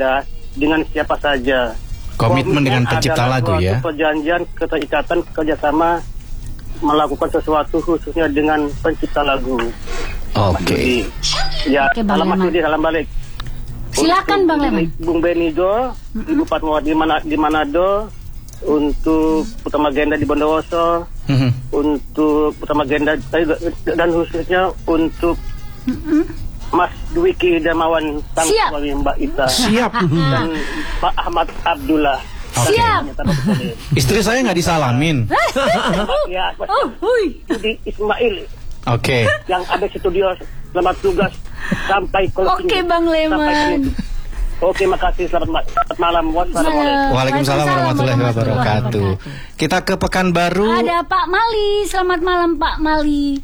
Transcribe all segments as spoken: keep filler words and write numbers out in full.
ada dengan siapa saja. Komitmen dengan pencipta lagu ya. Perjanjian, keterikatan, kerjasama melakukan sesuatu khususnya dengan pencipta lagu. Oke. Okay. Ya, Oke, salam Mas Yudi, salam balik. Silakan Bang Leman. Bung Benigo, mm-hmm. Ibu Fatmawati di mana di Manado, untuk Utama Genda di Bondowoso, mm-hmm. untuk Utama Genda dan khususnya untuk mm-hmm. Mas Dwiki Damawan sang suami Mbak Ita. Siap. Dan Pak Ahmad Abdullah. Okay. Siap. Istri saya nggak disalamin. Ya, oh, hui. Di Ismail. Oke. Okay. Yang ada studio, selamat tugas sampai closing. Oke, okay, Bang Leman. Oke, makasih. Selamat, selamat malam. Wassalamualaikum. Waalaikumsalam warahmatullahi wabarakatuh. Kita ke Pekanbaru. Ada Pak Mali. Selamat malam Pak Mali.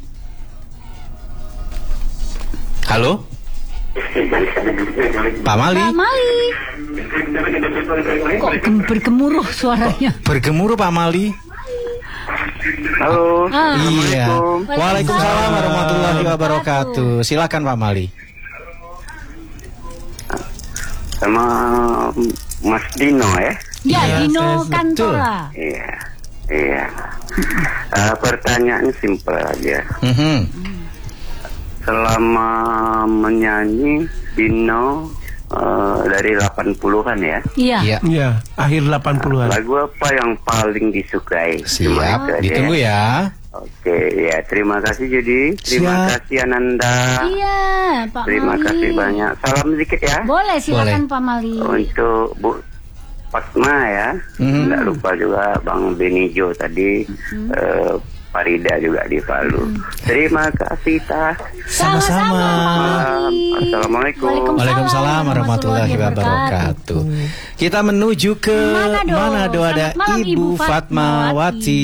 Halo. Pak Mali. Pak Mali. Kok bergemuruh suaranya? Bergemuruh Pak Mali. Halo. Ah. Iya. Waalaikumsalam warahmatullahi wabarakatuh. Silakan Pak Mali. Sama Mas Dino ya? Ya, ya Dino Kantora. Iya, iya. Uh, pertanyaan simpel aja. Mm-hmm. Selama menyanyi Dino uh, dari delapan puluhan ya? Iya. Iya, akhir delapan puluhan. Lagu apa yang paling disukai? Siap, ditunggu ya. Oke, ya terima kasih Judi. Terima Siap. kasih Ananda. Iya, Pak Terima Mali. kasih banyak. Salam sedikit ya. Boleh, silakan Boleh. Pak Mali. Untuk Bu Fatma ya. Mm-hmm. Tidak lupa juga Bang Benijo tadi. Mm-hmm. Uh, Farida juga di Palu. Mm-hmm. Terima kasih Tah. Sama-sama. Assalamualaikum. Waalaikumsalam warahmatullahi wabarakatuh. Kita menuju ke Manado. Manado, ada Selamat malam, Ibu Ibu Fatmawati.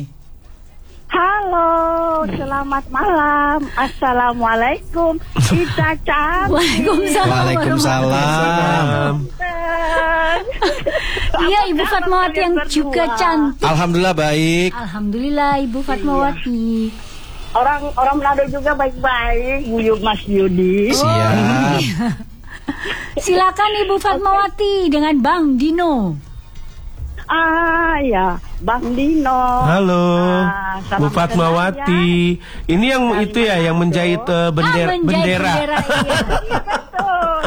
Halo, selamat malam. Assalamualaikum. Kita cantik. Waalaikumsalam. Waalaikumsalam. Iya, Ibu Fatmawati yang juga cantik. Alhamdulillah baik. Alhamdulillah Ibu Fatmawati. Orang orang Manado juga baik-baik. Buyut Mas Yudi. Siap. Silakan Ibu Fatmawati dengan Bang Dino. Ah ya, Bang Dino. Halo, Ah, Bu salam Fatmawati. Ini yang itu ya, yang menjahit uh, bender- Ah, menjahit bendera. bendera, iya. Betul.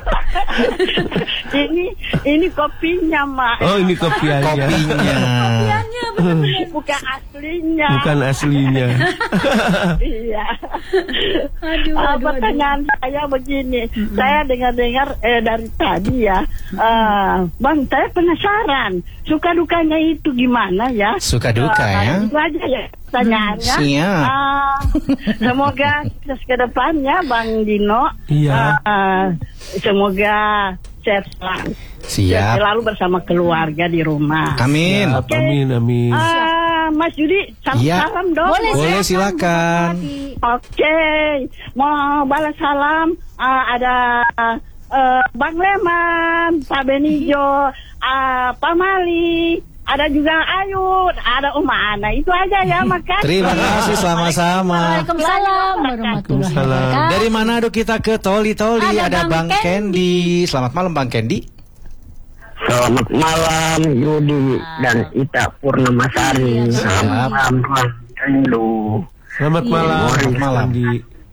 ini ini kopinya, Mak. Oh, ini kopiannya. Kopinya. Kopiannya benar-benar. Bukan aslinya. Bukan aslinya. Iya. Aduh, Ah, aduh, pertanyaan saya begini, saya dengar-dengar eh, dari tadi ya, uh, Bang, saya penasaran, suka dukanya itu gimana ya? Suka duka Ah, ya. Itu aja ya pertanyaannya. Siap. Ah, semoga sukses ke depannya, Bang Dino. Iya. Ah, semoga sehat selalu. Siap. Selalu bersama keluarga di rumah. Amin. Siap, amin, amin. Ah, Mas Yudi, salam, Iya. salam dong. Boleh, Boleh, silakan. Oke, mau balas salam. Uh, ada uh, Bang Leman, Pak Benijo, uh, Pak Mali, ada juga Ayu, ada Uma Ana. Itu aja ya, makasih. Terima kasih sama-sama. Waalaikumsalam warahmatullahi wabarakatuh. Dari Manado kita ke Toli-Toli, Ada ada Bang Bang Kendi. Selamat malam Bang Kendi. Selamat malam Yudi dan Ita Purnamasari. Selamat malam Bang Kendu. Selamat Iya. malam. Selamat malam. Andi.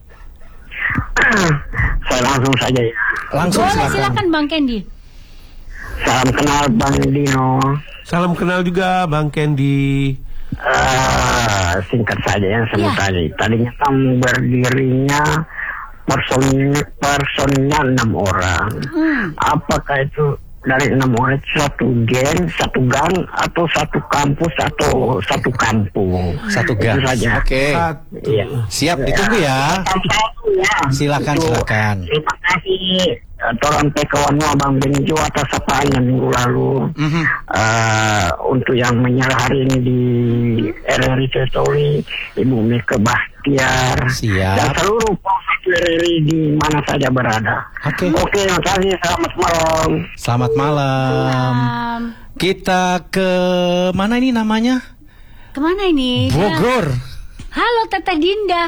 Saya langsung saja ya. Langsung Boleh, silakan. silakan Bang Kendi. Salam kenal Bang Dino. Salam kenal juga Bang Kendi. Ah, singkat saja yang sebut Ya. tadi. Tadinya kan berdirinya person personnya enam orang. Hmm. Apakah itu dari enam orang itu satu geng, satu gang, atau satu kampus, atau satu kampung? Satu Itu gas. saja. Oke. Satu. Iya. Siap, ditunggu ya. Satu ya. Silakan, Itu. silakan. Terima kasih. Toran kawan Bang Benjo atas sapaan minggu lalu. Mhm. Uh, untuk yang menyerah hari ini di R R I Toli, Ibu Mika Bahtiar, Siap. dan seluruh pemirsa R R I di mana saja berada. Oke. Oke, terima kasih. Selamat malam. Selamat malam. Um, Kita ke mana ini namanya? kemana ini? Bogor. Halo Teteh Dinda.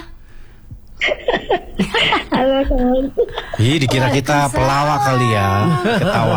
Halo, teman. Ih, dikira kita pelawak kali ya. Ketawa